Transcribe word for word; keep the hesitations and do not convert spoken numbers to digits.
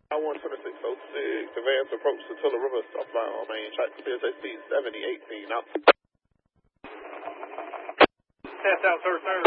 I one twenty-six oh six, advance approach to Tiller River, southbound on main track, C S A speed seventy eighteen out. Test out, sir, sir.